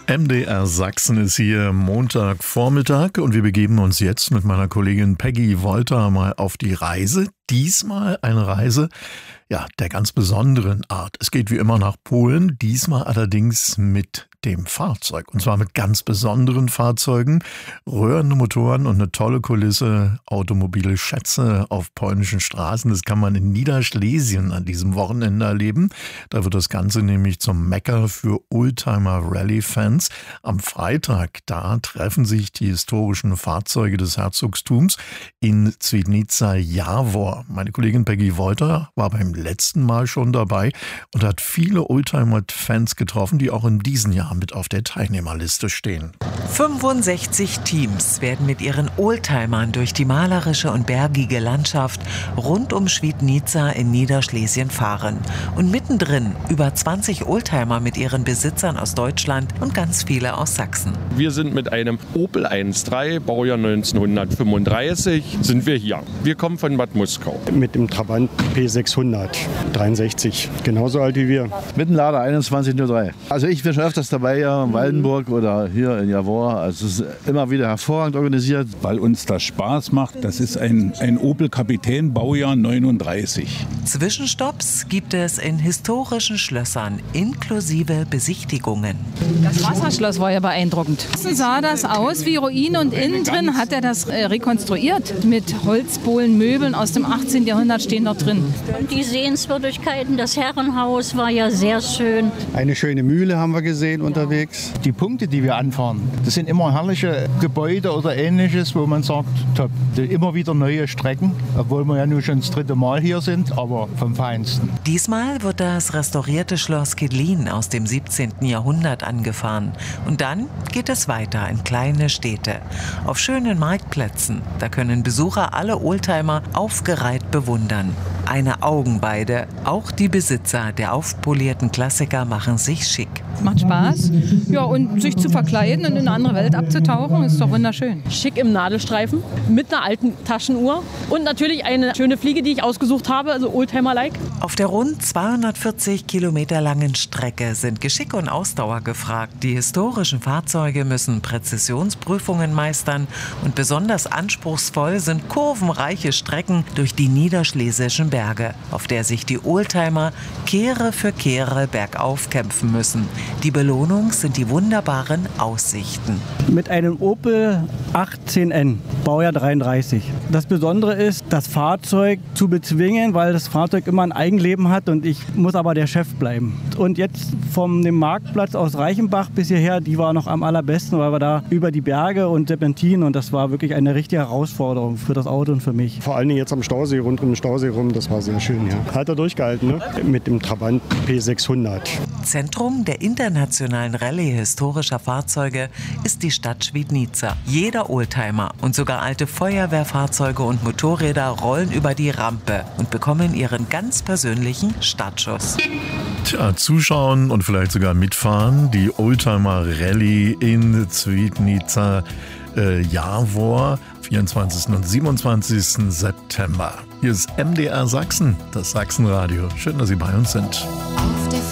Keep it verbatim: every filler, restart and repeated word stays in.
M D R Sachsen ist hier Montagvormittag und wir begeben uns jetzt mit meiner Kollegin Peggy Wolter mal auf die Reise. Diesmal eine Reise, ja, der ganz besonderen Art. Es geht wie immer nach Polen, diesmal allerdings mit dem Fahrzeug. Und zwar mit ganz besonderen Fahrzeugen, röhrende Motoren und eine tolle Kulisse, automobile Schätze auf polnischen Straßen. Das kann man in Niederschlesien an diesem Wochenende erleben. Da wird das Ganze nämlich zum Mekka für Oldtimer-Rallye-Fans. Am Freitag, da treffen sich die historischen Fahrzeuge des Herzogtums in Świdnica Jawor. Meine Kollegin Peggy Wolter war beim letzten Mal schon dabei und hat viele Oldtimer-Fans getroffen, die auch in diesem Jahr mit auf der Teilnehmerliste stehen. fünfundsechzig Teams werden mit ihren Oldtimern durch die malerische und bergige Landschaft rund um Świdnica in Niederschlesien fahren. Und mittendrin über zwanzig Oldtimer mit ihren Besitzern aus Deutschland und ganz viele aus Sachsen. Wir sind mit einem Opel eins Komma drei, Baujahr neunzehnhundertfünfunddreißig, sind wir hier. Wir kommen von Bad Muskau. Mit dem Trabant P sechshundert, dreiundsechzig, genauso alt wie wir. Mit dem Lader einundzwanzig null drei. Also ich bin schon öfters dabei, ja, in Waldenburg oder hier in Jawor. Also es ist immer wieder hervorragend organisiert. Weil uns das Spaß macht. Das ist ein, ein Opel Kapitän, Baujahr neununddreißig. Zwischenstopps gibt es in historischen Schlössern inklusive Besichtigungen. Das Wasserschloss war ja beeindruckend. Außen sah das aus wie Ruine und innen drin hat er das äh, rekonstruiert. Mit Holzbohlen, Möbeln aus dem achtzehnten Jahrhundert stehen dort drin. Und die Sehenswürdigkeiten, das Herrenhaus war ja sehr schön. Eine schöne Mühle haben wir gesehen unterwegs. Die Punkte, die wir anfahren, das sind immer herrliche Gebäude oder Ähnliches, wo man sagt, top. Immer wieder neue Strecken, obwohl wir ja nun schon das dritte Mal hier sind, aber vom Feinsten. Diesmal wird das restaurierte Schloss Kedlin aus dem siebzehnten Jahrhundert angefahren. Und dann geht es weiter in kleine Städte. Auf schönen Marktplätzen, da können Besucher alle Oldtimer aufgereiht bewundern. Eine Augenweide, auch die Besitzer der aufpolierten Klassiker machen sich schick. Macht Spaß. Ja, und sich zu verkleiden und in eine andere Welt abzutauchen, ist doch wunderschön. Schick im Nadelstreifen, mit einer alten Taschenuhr und natürlich eine schöne Fliege, die ich ausgesucht habe, also Oldtimer-like. Auf der rund zweihundertvierzig Kilometer langen Strecke sind Geschick und Ausdauer gefragt. Die historischen Fahrzeuge müssen Präzisionsprüfungen meistern und besonders anspruchsvoll sind kurvenreiche Strecken durch die niederschlesischen Berge, auf der sich die Oldtimer Kehre für Kehre bergauf kämpfen müssen. Die Belohnung sind die wunderbaren Aussichten. Mit einem Opel achtzehn N, Baujahr dreiunddreißig. Das Besondere ist, das Fahrzeug zu bezwingen, weil das Fahrzeug immer ein Eigenleben hat und ich muss aber der Chef bleiben. Und jetzt vom dem Marktplatz aus Reichenbach bis hierher, die war noch am allerbesten, weil wir da über die Berge und Serpentinen und das war wirklich eine richtige Herausforderung für das Auto und für mich. Vor allen Dingen jetzt am Stausee, rund um den Stausee rum, das war sehr schön, ja. Hat er durchgehalten, ne? Mit dem Trabant P sechshundert. Zentrum der internationalen Rallye historischer Fahrzeuge ist die Stadt Świdnica. Jeder Oldtimer und sogar alte Feuerwehrfahrzeuge und Motorräder rollen über die Rampe und bekommen ihren ganz persönlichen Startschuss. Tja, zuschauen und vielleicht sogar mitfahren. Die Oldtimer Rallye in Świdnica äh, Jawor, vierundzwanzigsten und siebenundzwanzigsten September. Hier ist M D R Sachsen, das Sachsenradio. Schön, dass Sie bei uns sind.